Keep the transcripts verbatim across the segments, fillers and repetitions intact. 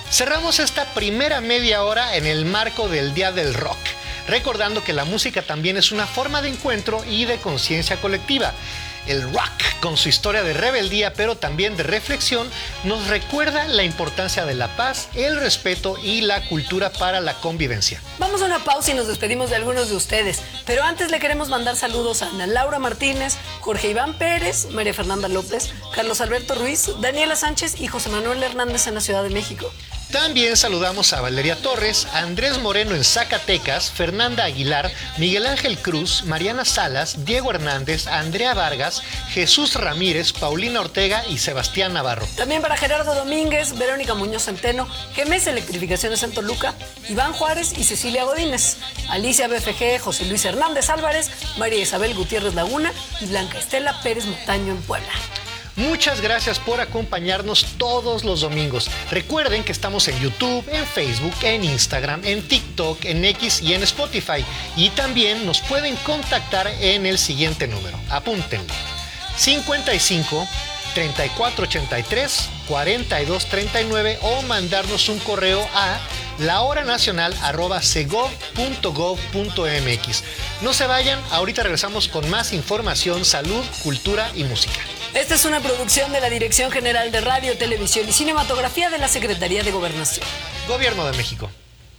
Cerramos esta primera media hora en el marco del Día del Rock, recordando que la música también es una forma de encuentro y de conciencia colectiva. El rock, con su historia de rebeldía pero también de reflexión, nos recuerda la importancia de la paz, el respeto y la cultura para la convivencia. Vamos a una pausa y nos despedimos de algunos de ustedes, pero antes le queremos mandar saludos a Ana Laura Martínez, Jorge Iván Pérez, María Fernanda López, Carlos Alberto Ruiz, Daniela Sánchez y José Manuel Hernández en la Ciudad de México. También saludamos a Valeria Torres, Andrés Moreno en Zacatecas, Fernanda Aguilar, Miguel Ángel Cruz, Mariana Salas, Diego Hernández, Andrea Vargas, Jesús Ramírez, Paulina Ortega y Sebastián Navarro. También para Gerardo Domínguez, Verónica Muñoz Centeno, Gemes Electrificaciones en Toluca, Iván Juárez y Cecilia Godínez, Alicia B F G, José Luis Hernández Álvarez, María Isabel Gutiérrez Laguna y Blanca Estela Pérez Montaño en Puebla. Muchas gracias por acompañarnos todos los domingos. Recuerden que estamos en YouTube, en Facebook, en Instagram, en TikTok, en X y en Spotify. Y también nos pueden contactar en el siguiente número. Apúntenlo. cincuenta y cinco, treinta y cuatro ochenta y tres, cuarenta y dos treinta y nueve o mandarnos un correo a lahoranacional arroba segov punto gov punto mx. No se vayan, ahorita regresamos con más información, salud, cultura y música. Esta es una producción de la Dirección General de Radio, Televisión y Cinematografía de la Secretaría de Gobernación. Gobierno de México.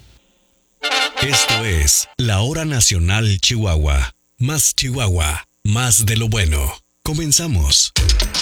Esto es La Hora Nacional Chihuahua. Más Chihuahua, más de lo bueno. Comenzamos.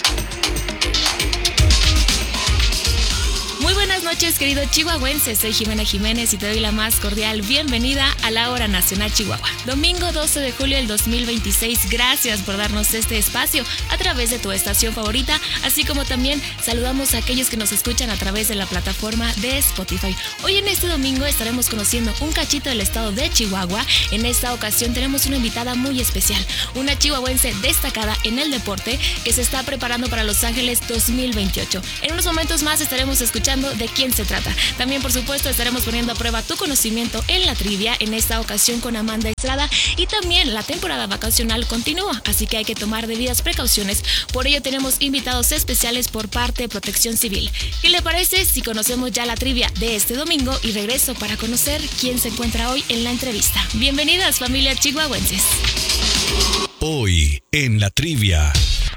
Muy buenas noches, queridos chihuahuenses. Soy Jimena Jiménez y te doy la más cordial bienvenida a la Hora Nacional Chihuahua. Domingo doce de julio del dos mil veintiséis. Gracias por darnos este espacio a través de tu estación favorita, así como también saludamos a aquellos que nos escuchan a través de la plataforma de Spotify. Hoy en este domingo estaremos conociendo un cachito del estado de Chihuahua. En esta ocasión tenemos una invitada muy especial, una chihuahuense destacada en el deporte que se está preparando para Los Ángeles dos mil veintiocho. En unos momentos más estaremos escuchando de quién se trata. También, por supuesto, estaremos poniendo a prueba tu conocimiento en la trivia, en esta ocasión con Amanda Estrada, y también la temporada vacacional continúa, así que hay que tomar debidas precauciones. Por ello tenemos invitados especiales por parte de Protección Civil. ¿Qué le parece si conocemos ya la trivia de este domingo y regreso para conocer quién se encuentra hoy en la entrevista? Bienvenidas, familia chihuahuenses. Hoy en la trivia.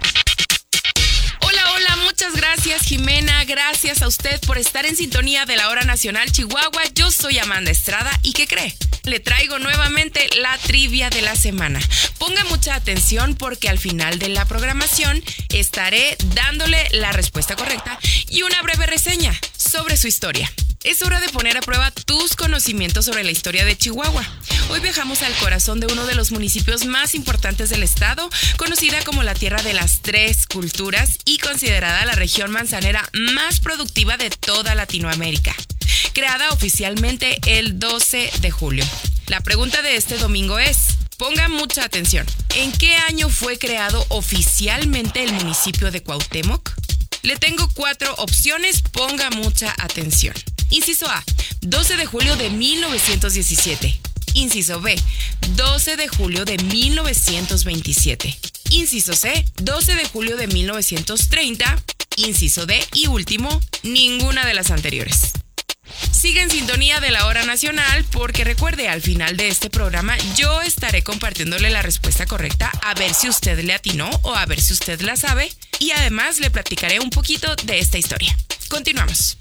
Muchas gracias, Jimena, gracias a usted por estar en sintonía de la Hora Nacional Chihuahua. Yo soy Amanda Estrada y ¿qué cree? Le traigo nuevamente la trivia de la semana. Ponga mucha atención porque al final de la programación estaré dándole la respuesta correcta y una breve reseña sobre su historia. Es hora de poner a prueba tus conocimientos sobre la historia de Chihuahua. Hoy viajamos al corazón de uno de los municipios más importantes del estado, conocida como la Tierra de las Tres Culturas y considerada la región manzanera más productiva de toda Latinoamérica. Creada oficialmente el doce de julio. La pregunta de este domingo es, ponga mucha atención, ¿en qué año fue creado oficialmente el municipio de Cuauhtémoc? Le tengo cuatro opciones, ponga mucha atención. Inciso A, doce de julio de mil novecientos diecisiete. Inciso B, doce de julio de mil novecientos veintisiete. Inciso C, doce de julio de mil novecientos treinta. Inciso D y último, ninguna de las anteriores. Sigue en sintonía de la Hora Nacional porque recuerde, al final de este programa yo estaré compartiéndole la respuesta correcta a ver si usted le atinó o a ver si usted la sabe y además le platicaré un poquito de esta historia. Continuamos.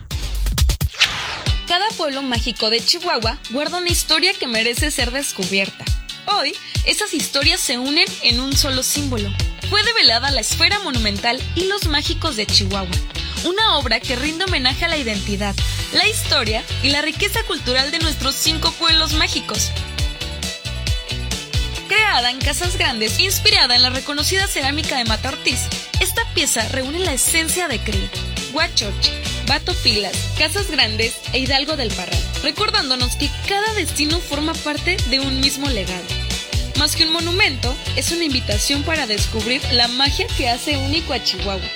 Cada pueblo mágico de Chihuahua guarda una historia que merece ser descubierta. Hoy, esas historias se unen en un solo símbolo. Fue develada la Esfera Monumental Hilos Mágicos de Chihuahua, una obra que rinde homenaje a la identidad, la historia y la riqueza cultural de nuestros cinco pueblos mágicos. Creada en Casas Grandes, inspirada en la reconocida cerámica de Mata Ortiz, esta pieza reúne la esencia de Creel, Huachoche, Bato Pilas, Casas Grandes e Hidalgo del Parral, recordándonos que cada destino forma parte de un mismo legado. Más que un monumento, es una invitación para descubrir la magia que hace único a Chihuahua.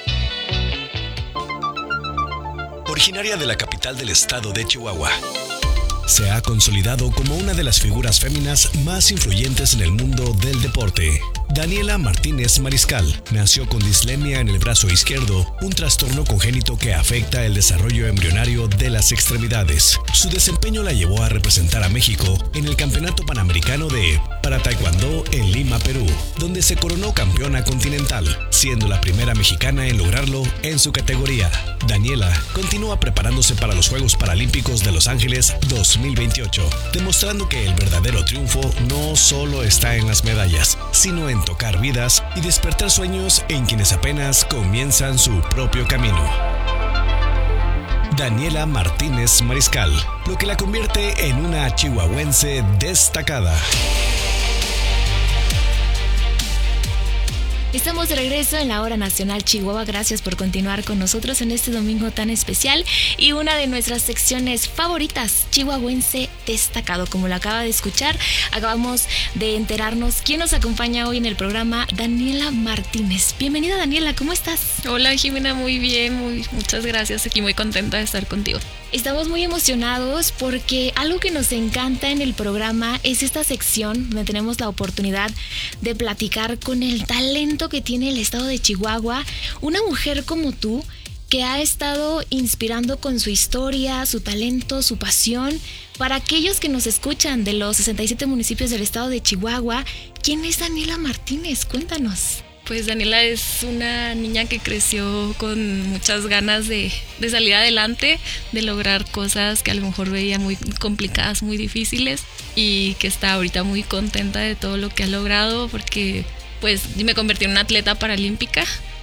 Originaria de la capital del estado de Chihuahua, se ha consolidado como una de las figuras féminas más influyentes en el mundo del deporte. Daniela Martínez Mariscal nació con dislemia en el brazo izquierdo, un trastorno congénito que afecta el desarrollo embrionario de las extremidades. Su desempeño la llevó a representar a México en el Campeonato Panamericano de para Taekwondo en Lima, Perú, donde se coronó campeona continental, siendo la primera mexicana en lograrlo en su categoría. Daniela continúa preparándose para los Juegos Paralímpicos de Los Ángeles dos mil veintiocho, demostrando que el verdadero triunfo no solo está en las medallas, sino en tocar vidas y despertar sueños en quienes apenas comienzan su propio camino. Daniela Martínez Mariscal, lo que la convierte en una chihuahuense destacada. Estamos de regreso en la Hora Nacional Chihuahua. Gracias por continuar con nosotros en este domingo tan especial y una de nuestras secciones favoritas, Chihuahuense Destacado. Como lo acaba de escuchar, acabamos de enterarnos quién nos acompaña hoy en el programa, Daniela Martínez. Bienvenida, Daniela, ¿cómo estás? Hola, Jimena, muy bien, muy, muchas gracias. Aquí muy contenta de estar contigo. Estamos muy emocionados porque algo que nos encanta en el programa es esta sección donde tenemos la oportunidad de platicar con el talento que tiene el estado de Chihuahua, una mujer como tú que ha estado inspirando con su historia, su talento, su pasión. Para aquellos que nos escuchan de los sesenta y siete municipios del estado de Chihuahua, ¿quién es Daniela Martínez? Cuéntanos. Pues Daniela es una niña que creció con muchas ganas de, de salir adelante, de lograr cosas que a lo mejor veía muy complicadas, muy difíciles, y que está ahorita muy contenta de todo lo que ha logrado porque pues me convertí en una atleta paralímpica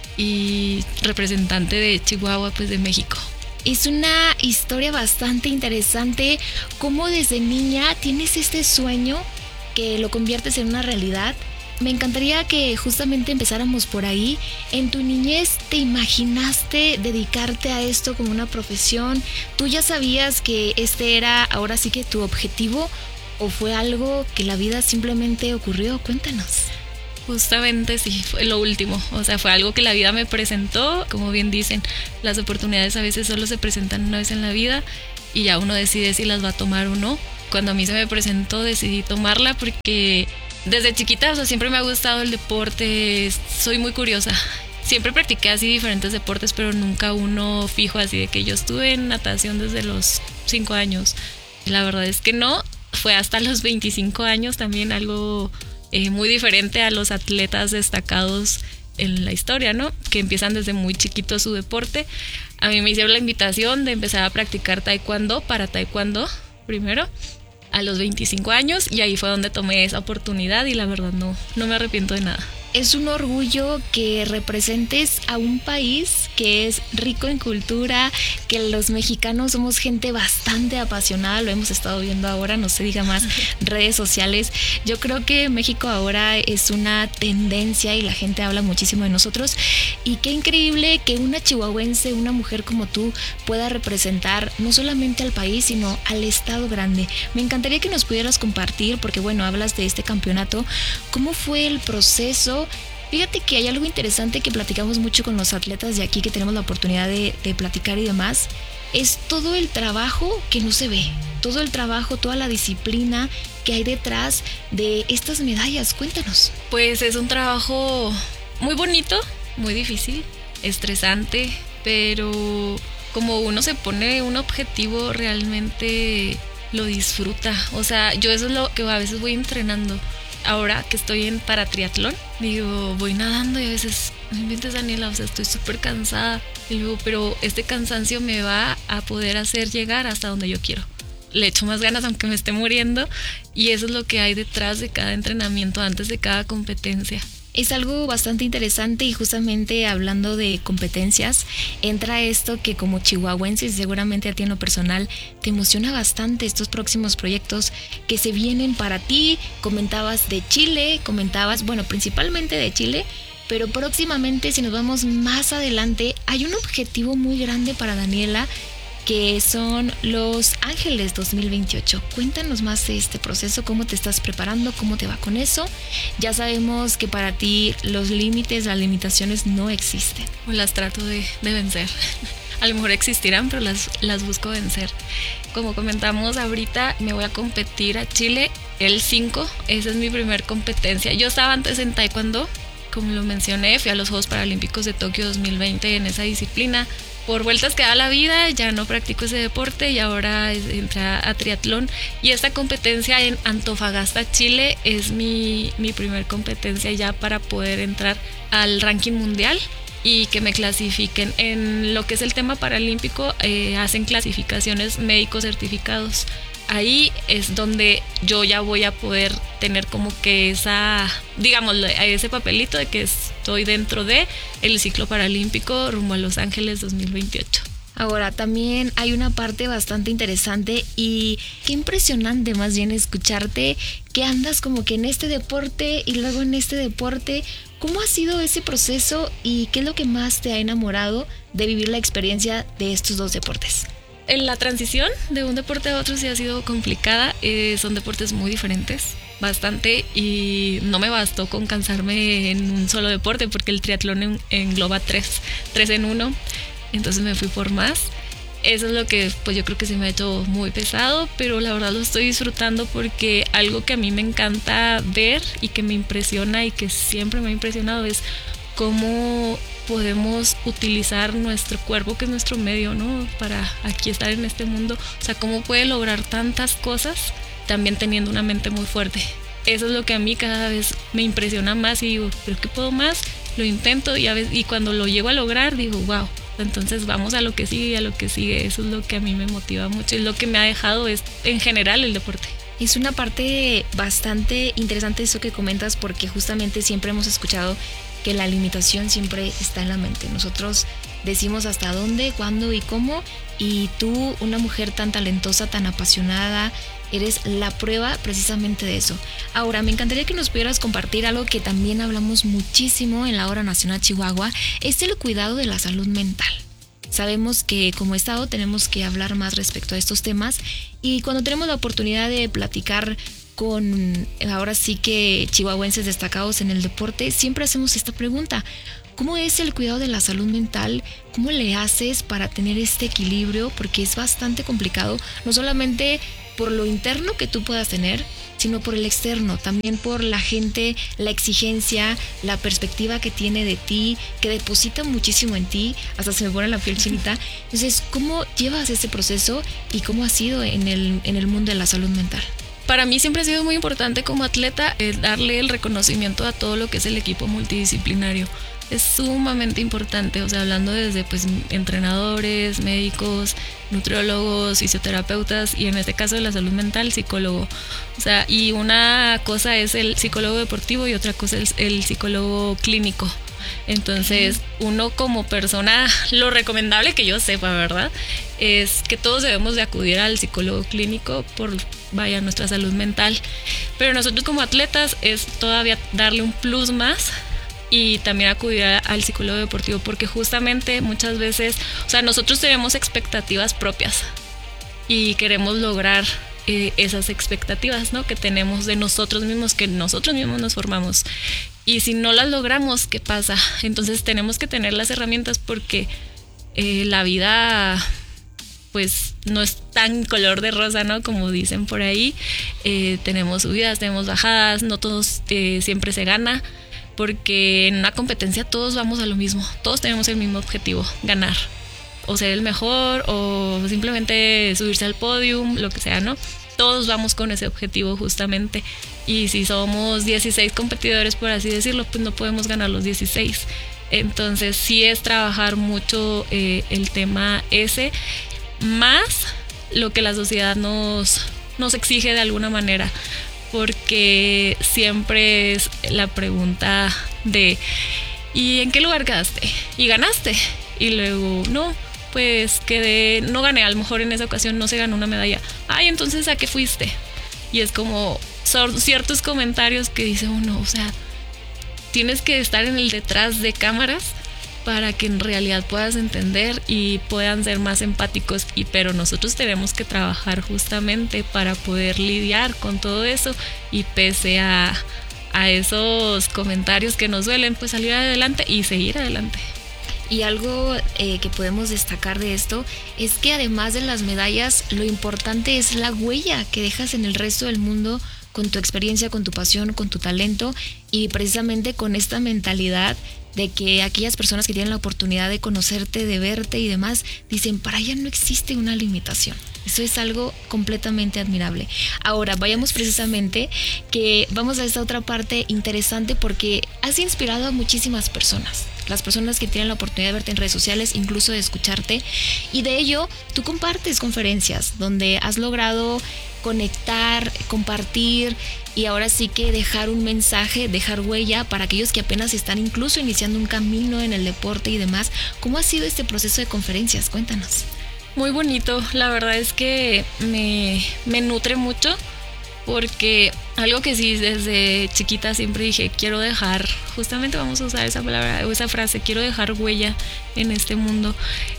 y representante de Chihuahua, pues de México. Es una historia bastante interesante, cómo desde niña tienes este sueño que lo conviertes en una realidad. Me encantaría que justamente empezáramos por ahí. ¿En tu niñez te imaginaste dedicarte a esto como una profesión? ¿Tú ya sabías que este era ahora sí que tu objetivo? ¿O fue algo que la vida simplemente ocurrió? Cuéntanos. Justamente sí, fue lo último. O sea, fue algo que la vida me presentó. Como bien dicen, las oportunidades a veces solo se presentan una vez en la vida y ya uno decide si las va a tomar o no. Cuando a mí se me presentó decidí tomarla porque desde chiquita, o sea, siempre me ha gustado el deporte, soy muy curiosa. Siempre practiqué así diferentes deportes, pero nunca uno fijo, así de que yo estuve en natación desde los cinco años. La verdad es que no, fue hasta los veinticinco años también algo eh, muy diferente a los atletas destacados en la historia, ¿no? Que empiezan desde muy chiquito su deporte. A mí me hicieron la invitación de empezar a practicar taekwondo, para taekwondo primero, a los veinticinco años, y ahí fue donde tomé esa oportunidad y la verdad no, no me arrepiento de nada. Es un orgullo que representes a un país que es rico en cultura, que los mexicanos somos gente bastante apasionada, lo hemos estado viendo ahora, no se diga más, redes sociales. Yo creo que México ahora es una tendencia y la gente habla muchísimo de nosotros, y qué increíble que una chihuahuense, una mujer como tú, pueda representar no solamente al país, sino al estado grande. Me encantaría que nos pudieras compartir, porque bueno, hablas de este campeonato, ¿cómo fue el proceso? Fíjate que hay algo interesante que platicamos mucho con los atletas de aquí, que tenemos la oportunidad de, de platicar y demás. Es todo el trabajo que no se ve, todo el trabajo, toda la disciplina que hay detrás de estas medallas. Cuéntanos. Pues es un trabajo muy bonito, muy difícil, estresante, pero como uno se pone un objetivo, realmente lo disfruta. O sea, yo eso es lo que a veces voy entrenando. Ahora que estoy en para triatlón, digo, voy nadando y a veces, no inventes, Daniela, o sea, estoy súper cansada. Y luego, pero este cansancio me va a poder hacer llegar hasta donde yo quiero. Le echo más ganas aunque me esté muriendo, y eso es lo que hay detrás de cada entrenamiento, antes de cada competencia. Es algo bastante interesante, y justamente hablando de competencias, entra esto que como chihuahuense, seguramente a ti en lo personal te emociona bastante, estos próximos proyectos que se vienen para ti. Comentabas de Chile, comentabas, bueno, principalmente de Chile, pero próximamente, si nos vamos más adelante, hay un objetivo muy grande para Daniela, que son Los Ángeles dos mil veintiocho. Cuéntanos más de este proceso, cómo te estás preparando, cómo te va con eso. Ya sabemos que para ti los límites, las limitaciones no existen. Las trato de, de vencer. a lo mejor existirán, pero las, las busco vencer. Como comentamos ahorita, me voy a competir a Chile el cinco, esa es mi primer competencia. Yo estaba antes en taekwondo, como lo mencioné, fui a los Juegos Paralímpicos de Tokio dos mil veinte en esa disciplina. Por vueltas que da la vida, ya no practico ese deporte y ahora entré a triatlón. Y esta competencia en Antofagasta, Chile, es mi, mi primer competencia ya para poder entrar al ranking mundial y que me clasifiquen. En lo que es el tema paralímpico, eh, hacen clasificaciones médicos certificados. Ahí es donde yo ya voy a poder tener como que esa, digamos, ese papelito de que estoy dentro de el ciclo paralímpico rumbo a Los Ángeles dos mil veintiocho. Ahora, también hay una parte bastante interesante y qué impresionante más bien escucharte que andas como que en este deporte y luego en este deporte. ¿Cómo ha sido ese proceso y qué es lo que más te ha enamorado de vivir la experiencia de estos dos deportes? En la transición de un deporte a otro sí ha sido complicada, eh, son deportes muy diferentes, bastante, y no me bastó con cansarme en un solo deporte porque el triatlón en, engloba tres, tres en uno, entonces me fui por más. Eso es lo que pues yo creo que se me ha hecho muy pesado, pero la verdad lo estoy disfrutando porque algo que a mí me encanta ver y que me impresiona y que siempre me ha impresionado es cómo podemos utilizar nuestro cuerpo, que es nuestro medio, ¿no? Para aquí estar en este mundo. O sea, cómo puede lograr tantas cosas también teniendo una mente muy fuerte. Eso es lo que a mí cada vez me impresiona más y digo, ¿pero qué puedo más? Lo intento y, a veces, y cuando lo llego a lograr digo, wow. Entonces vamos a lo que sigue y a lo que sigue. Eso es lo que a mí me motiva mucho y lo que me ha dejado es en general el deporte. Es una parte bastante interesante eso que comentas porque justamente siempre hemos escuchado que la limitación siempre está en la mente. Nosotros decimos hasta dónde, cuándo y cómo, y tú, una mujer tan talentosa, tan apasionada, eres la prueba precisamente de eso. Ahora, me encantaría que nos pudieras compartir algo que también hablamos muchísimo en la Hora Nacional Chihuahua, es el cuidado de la salud mental. Sabemos que como Estado tenemos que hablar más respecto a estos temas y cuando tenemos la oportunidad de platicar con ahora sí que chihuahuenses destacados en el deporte, siempre hacemos esta pregunta: ¿cómo es el cuidado de la salud mental? ¿Cómo le haces para tener este equilibrio? Porque es bastante complicado, no solamente por lo interno que tú puedas tener, sino por el externo, también por la gente, la exigencia, la perspectiva que tiene de ti, que deposita muchísimo en ti, hasta se me pone la piel chinita. Entonces, ¿cómo llevas ese proceso y cómo ha sido en el, en el mundo de la salud mental? Para mí siempre ha sido muy importante como atleta eh, darle el reconocimiento a todo lo que es el equipo multidisciplinario. Es sumamente importante, o sea, hablando desde pues entrenadores, médicos, nutriólogos, fisioterapeutas y en este caso de la salud mental, psicólogo. O sea, y una cosa es el psicólogo deportivo y otra cosa es el psicólogo clínico. Entonces, uno como persona, lo recomendable que yo sepa, ¿verdad?, es que todos debemos de acudir al psicólogo clínico por, vaya, nuestra salud mental. Pero nosotros como atletas es todavía darle un plus más y también acudir al psicólogo deportivo porque justamente muchas veces, o sea, nosotros tenemos expectativas propias y queremos lograr eh, esas expectativas, ¿no?, que tenemos de nosotros mismos, que nosotros mismos nos formamos. Y si no las logramos, ¿qué pasa? Entonces tenemos que tener las herramientas porque eh, la vida pues no es tan color de rosa, ¿no?, como dicen por ahí. Eh, tenemos subidas, tenemos bajadas, no todos eh, siempre se gana, porque en una competencia todos vamos a lo mismo, todos tenemos el mismo objetivo, ganar, o ser el mejor, o simplemente subirse al podium, lo que sea, ¿no? Todos vamos con ese objetivo justamente. Y si somos dieciséis competidores, por así decirlo, pues no podemos ganar los dieciséis. Entonces sí es trabajar mucho eh, el tema ese, más lo que la sociedad nos, nos exige de alguna manera. Porque siempre es la pregunta de ¿y en qué lugar quedaste? ¿Y ganaste? Y luego, no, pues quedé, no gané, a lo mejor en esa ocasión no se ganó una medalla. Ay, entonces ¿a qué fuiste? Y es como, son ciertos comentarios que dice uno, o sea, tienes que estar en el detrás de cámaras para que en realidad puedas entender y puedan ser más empáticos, y pero nosotros tenemos que trabajar justamente para poder lidiar con todo eso y pese a, a esos comentarios que nos duelen, pues salir adelante y seguir adelante. Y algo eh, que podemos destacar de esto es que además de las medallas, lo importante es la huella que dejas en el resto del mundo con tu experiencia, con tu pasión, con tu talento y precisamente con esta mentalidad de que aquellas personas que tienen la oportunidad de conocerte, de verte y demás, dicen, para ella no existe una limitación. Eso es algo completamente admirable. Ahora, vayamos precisamente que vamos a esta otra parte interesante porque has inspirado a muchísimas personas. Las personas que tienen la oportunidad de verte en redes sociales, incluso de escucharte. Y de ello, tú compartes conferencias donde has logrado conectar, compartir y ahora sí que dejar un mensaje, dejar huella para aquellos que apenas están incluso iniciando un camino en el deporte y demás. ¿Cómo ha sido este proceso de conferencias? Cuéntanos. Muy bonito, la verdad es que me, me nutre mucho porque algo que sí desde chiquita siempre dije, quiero dejar, justamente vamos a usar esa palabra o esa frase, quiero dejar huella en este mundo.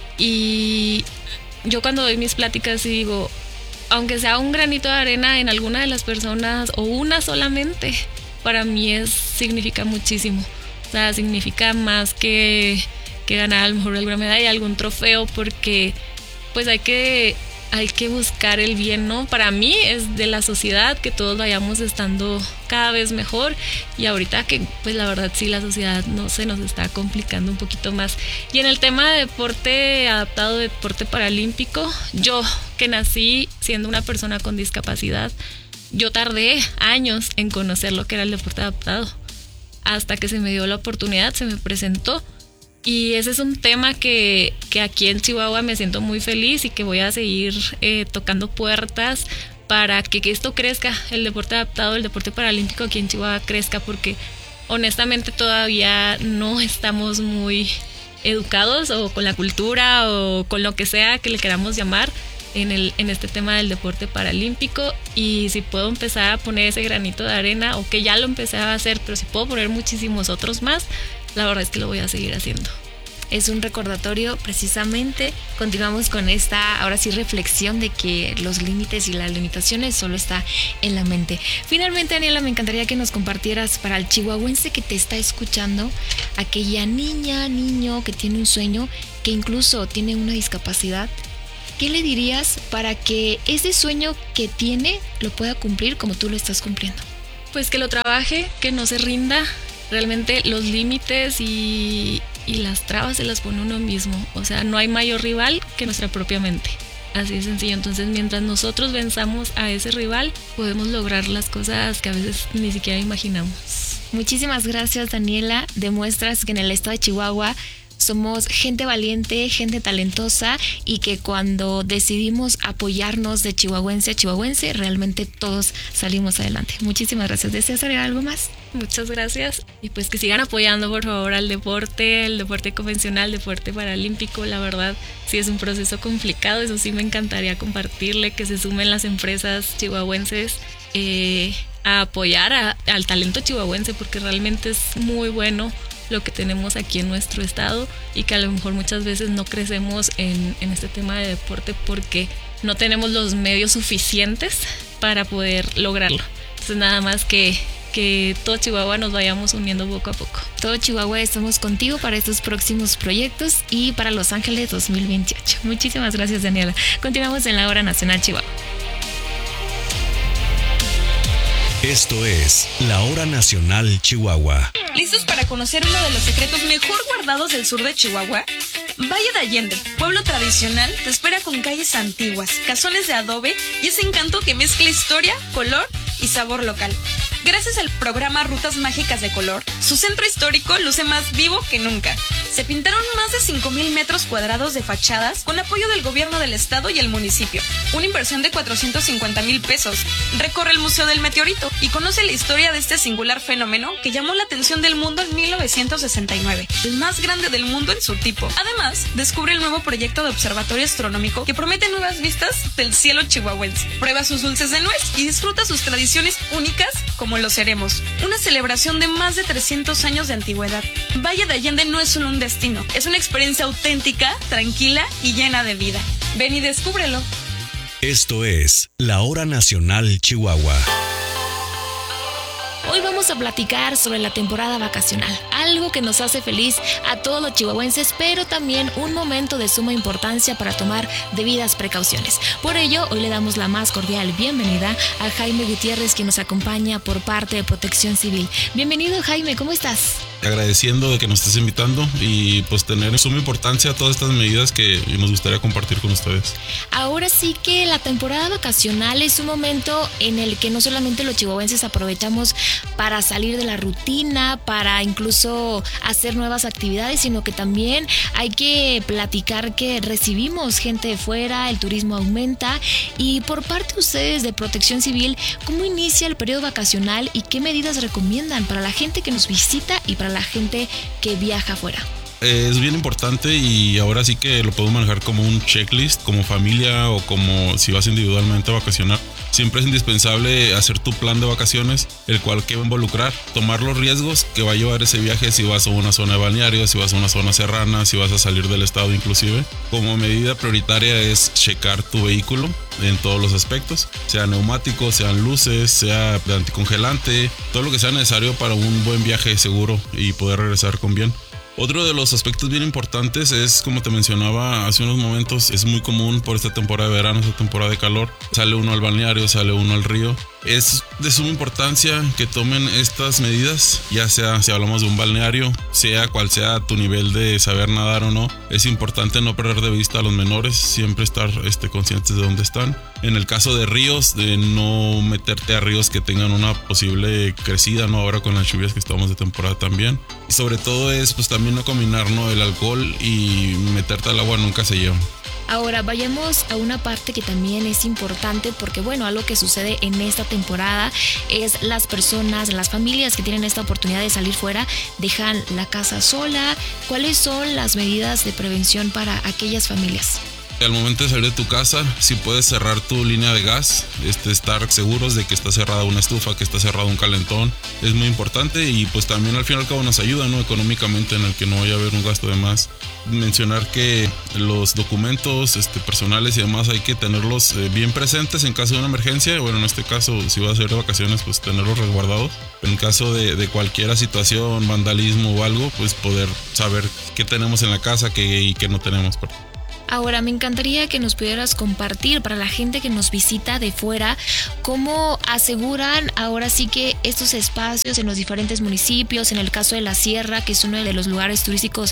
Y yo cuando doy mis pláticas y digo, aunque sea un granito de arena en alguna de las personas o una solamente, para mí es, significa muchísimo. O sea, significa más que, que ganar a lo mejor alguna medalla, algún trofeo, porque pues hay que, hay que buscar el bien, ¿no? Para mí es de la sociedad que todos vayamos estando cada vez mejor y ahorita que pues la verdad sí la sociedad no se nos está complicando un poquito más. Y en el tema de deporte adaptado, deporte paralímpico, yo que nací siendo una persona con discapacidad, yo tardé años en conocer lo que era el deporte adaptado hasta que se me dio la oportunidad, se me presentó. Y ese es un tema que, que aquí en Chihuahua me siento muy feliz y que voy a seguir eh, tocando puertas para que, que esto crezca, el deporte adaptado, el deporte paralímpico aquí en Chihuahua crezca, porque honestamente todavía no estamos muy educados o con la cultura o con lo que sea que le queramos llamar en, el, en este tema del deporte paralímpico. Y si puedo empezar a poner ese granito de arena, o que ya lo empecé a hacer, pero si puedo poner muchísimos otros más, la verdad es que lo voy a seguir haciendo. Es un recordatorio precisamente. Continuamos con esta, ahora sí, reflexión de que los límites y las limitaciones solo está en la mente. Finalmente, Daniela, me encantaría que nos compartieras para el chihuahuense que te está escuchando, aquella niña, niño que tiene un sueño, que incluso tiene una discapacidad. ¿Qué le dirías para que ese sueño que tiene lo pueda cumplir como tú lo estás cumpliendo? Pues que lo trabaje, que no se rinda. Realmente los límites y, y las trabas se las pone uno mismo. O sea, no hay mayor rival que nuestra propia mente. Así de sencillo. Entonces, mientras nosotros venzamos a ese rival, podemos lograr las cosas que a veces ni siquiera imaginamos. Muchísimas gracias, Daniela. Demuestras que en el estado de Chihuahua somos gente valiente, gente talentosa y que cuando decidimos apoyarnos de chihuahuense a chihuahuense, realmente todos salimos adelante. Muchísimas gracias. ¿Deseas agregar algo más? Muchas gracias. Y pues que sigan apoyando, por favor, al deporte, el deporte convencional, deporte paralímpico. La verdad, sí es un proceso complicado. Eso sí me encantaría compartirle, que se sumen las empresas chihuahuenses eh, a apoyar a, al talento chihuahuense, porque realmente es muy bueno lo que tenemos aquí en nuestro estado y que a lo mejor muchas veces no crecemos en, en este tema de deporte porque no tenemos los medios suficientes para poder lograrlo. Entonces nada más que, que todo Chihuahua nos vayamos uniendo poco a poco. Todo Chihuahua estamos contigo para estos próximos proyectos y para Los Ángeles dos mil veintiocho. Muchísimas gracias, Daniela. Continuamos en la Hora Nacional Chihuahua. Esto es la Hora Nacional Chihuahua. ¿Listos para conocer uno de los secretos mejor guardados del sur de Chihuahua? Valle de Allende, pueblo tradicional, te espera con calles antiguas, casones de adobe y ese encanto que mezcla historia, color y sabor local. Gracias al programa Rutas Mágicas de Color, su centro histórico luce más vivo que nunca. Se pintaron más de cinco mil metros cuadrados de fachadas con apoyo del gobierno del estado y el municipio. Una inversión de cuatrocientos cincuenta mil pesos. Recorre el Museo del Meteorito y conoce la historia de este singular fenómeno que llamó la atención del mundo en mil novecientos sesenta y nueve, el más grande del mundo en su tipo. Además, descubre el nuevo proyecto de observatorio astronómico que promete nuevas vistas del cielo chihuahuense. Prueba sus dulces de nuez y disfruta sus tradiciones únicas como los ceremos. Una celebración de más de trescientos años de antigüedad. Valle de Allende no es solo un destino, es una experiencia auténtica, tranquila y llena de vida. Ven y descúbrelo. Esto es la Hora Nacional Chihuahua. Hoy vamos a platicar sobre la temporada vacacional, algo que nos hace feliz a todos los chihuahuenses, pero también un momento de suma importancia para tomar debidas precauciones. Por ello, hoy le damos la más cordial bienvenida a Jaime Gutiérrez, quien nos acompaña por parte de Protección Civil. Bienvenido, Jaime, ¿cómo estás? Agradeciendo de que nos estés invitando y pues tener suma importancia a todas estas medidas que nos gustaría compartir con ustedes. Ahora sí que la temporada vacacional es un momento en el que no solamente los chihuahuenses aprovechamos para salir de la rutina, para incluso hacer nuevas actividades, sino que también hay que platicar que recibimos gente de fuera, el turismo aumenta. Y por parte de ustedes de Protección Civil, ¿cómo inicia el periodo vacacional y qué medidas recomiendan para la gente que nos visita y para la gente que viaja afuera? Es bien importante y ahora sí que lo podemos manejar como un checklist, como familia o como si vas individualmente a vacacionar. Siempre es indispensable hacer tu plan de vacaciones, el cual que va a involucrar tomar los riesgos que va a llevar ese viaje si vas a una zona de balneario, si vas a una zona serrana, si vas a salir del estado inclusive. Como medida prioritaria es checar tu vehículo en todos los aspectos, sea neumáticos, sean luces, sea de anticongelante, todo lo que sea necesario para un buen viaje seguro y poder regresar con bien. Otro de los aspectos bien importantes es, como te mencionaba hace unos momentos, es muy común por esta temporada de verano, esta temporada de calor, sale uno al balneario, sale uno al río. Es de suma importancia que tomen estas medidas, ya sea si hablamos de un balneario, sea cual sea tu nivel de saber nadar o no. Es importante no perder de vista a los menores, siempre estar este, conscientes de dónde están. En el caso de ríos, de no meterte a ríos que tengan una posible crecida, ¿no? Ahora con las lluvias que estamos de temporada también. Y sobre todo es pues también no combinar, ¿no? El alcohol y meterte al agua nunca se lleva. Ahora vayamos a una parte que también es importante porque bueno, algo que sucede en esta temporada es las personas, las familias que tienen esta oportunidad de salir fuera, dejan la casa sola. ¿Cuáles son las medidas de prevención para aquellas familias? Al momento de salir de tu casa, si puedes cerrar tu línea de gas, este, estar seguros de que está cerrada una estufa, que está cerrado un calentón, es muy importante y pues también al fin y al cabo nos ayuda, ¿no? Económicamente, en el que no vaya a haber un gasto de más. Mencionar que los documentos este, personales y demás hay que tenerlos eh, bien presentes en caso de una emergencia. Bueno, en este caso, si vas a ir de vacaciones, pues tenerlos resguardados. En caso de, de cualquier situación, vandalismo o algo, pues poder saber qué tenemos en la casa qué, y qué no tenemos. Ahora, me encantaría que nos pudieras compartir para la gente que nos visita de fuera, cómo aseguran ahora sí que estos espacios en los diferentes municipios, en el caso de la Sierra, que es uno de los lugares turísticos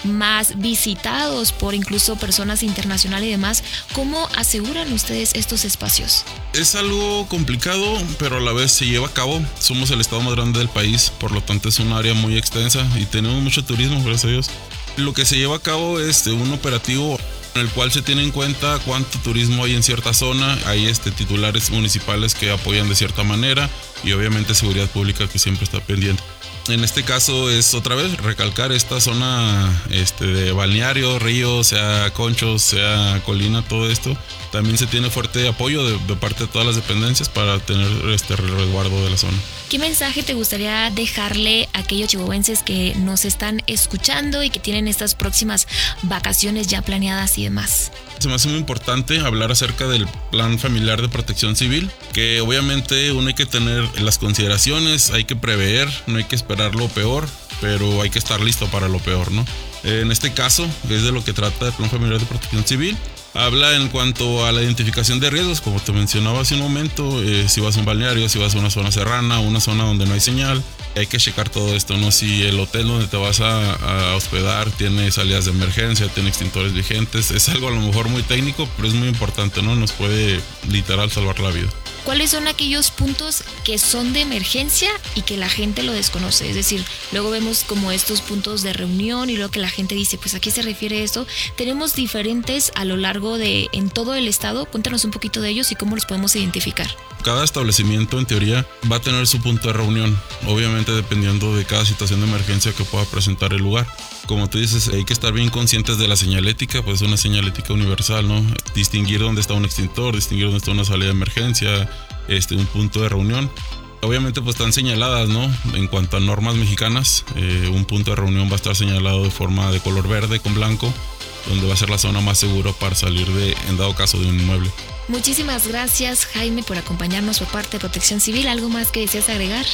más visitados por incluso personas internacionales y demás, ¿cómo aseguran ustedes estos espacios? Es algo complicado, pero a la vez se lleva a cabo. Somos el estado más grande del país, por lo tanto es un área muy extensa y tenemos mucho turismo, gracias a Dios. Lo que se lleva a cabo es un operativo en el cual se tiene en cuenta cuánto turismo hay en cierta zona. Hay este, titulares municipales que apoyan de cierta manera y obviamente seguridad pública que siempre está pendiente. En este caso es otra vez recalcar esta zona este, de balneario, río, sea conchos, sea colina, todo esto. También se tiene fuerte apoyo de, de parte de todas las dependencias para tener este resguardo de la zona. ¿Qué mensaje te gustaría dejarle a aquellos chihuahuenses que nos están escuchando y que tienen estas próximas vacaciones ya planeadas y demás? Se me hace muy importante hablar acerca del plan familiar de Protección Civil, que obviamente uno hay que tener las consideraciones, hay que prever, no hay que esperar lo peor, pero hay que estar listo para lo peor, ¿no? En este caso es de lo que trata el plan familiar de Protección Civil. Habla en cuanto a la identificación de riesgos, como te mencionaba hace un momento, eh, si vas a un balneario, si vas a una zona serrana, una zona donde no hay señal, hay que checar todo esto, ¿no? Si el hotel donde te vas a, a hospedar tiene salidas de emergencia, tiene extintores vigentes, es algo a lo mejor muy técnico, pero es muy importante, ¿no? Nos puede literal salvar la vida. ¿Cuáles son aquellos puntos que son de emergencia y que la gente lo desconoce? Es decir, luego vemos como estos puntos de reunión y luego que la gente dice, pues ¿a qué se refiere esto? Tenemos diferentes a lo largo de, en todo el estado. Cuéntanos un poquito de ellos y cómo los podemos identificar. Cada establecimiento en teoría va a tener su punto de reunión, obviamente dependiendo de cada situación de emergencia que pueda presentar el lugar. Como tú dices, hay que estar bien conscientes de la señalética, pues es una señalética universal, ¿no? Distinguir dónde está un extintor, distinguir dónde está una salida de emergencia, este, un punto de reunión. Obviamente pues están señaladas, ¿no? En cuanto a normas mexicanas, eh, un punto de reunión va a estar señalado de forma de color verde con blanco, donde va a ser la zona más segura para salir de, en dado caso, de un inmueble. Muchísimas gracias, Jaime, por acompañarnos por parte de Protección Civil. ¿Algo más que deseas agregar?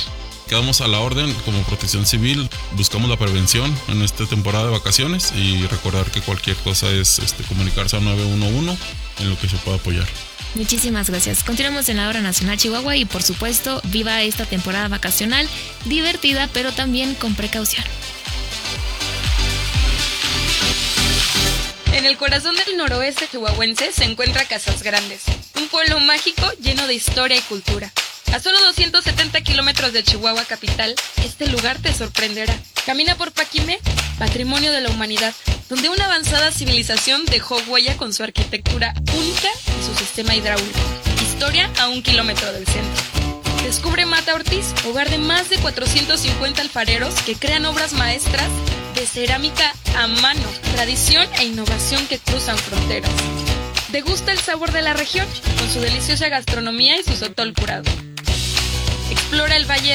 quedamos a la orden como Protección Civil, buscamos la prevención en esta temporada de vacaciones y recordar que cualquier cosa es este, comunicarse a nueve uno uno en lo que se pueda apoyar. Muchísimas gracias. Continuamos en la Hora Nacional Chihuahua y por supuesto, viva esta temporada vacacional, divertida pero también con precaución. En el corazón del noroeste chihuahuense se encuentra Casas Grandes, un pueblo mágico lleno de historia y cultura. A solo doscientos setenta kilómetros de Chihuahua capital, este lugar te sorprenderá. Camina por Paquimé, patrimonio de la humanidad, donde una avanzada civilización dejó huella con su arquitectura única y su sistema hidráulico. Historia a un kilómetro del centro. Descubre Mata Ortiz, hogar de más de cuatrocientos cincuenta alfareros que crean obras maestras de cerámica a mano, tradición e innovación que cruzan fronteras. Degusta el sabor de la región con su deliciosa gastronomía y su sotol curado. Explora el Valle